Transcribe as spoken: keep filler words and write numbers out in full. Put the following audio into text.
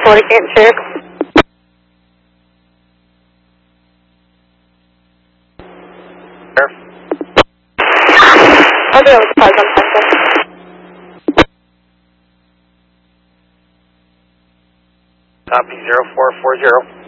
forty, can't check. I'll do it with the pause on Sunset. Copy zero four four zero.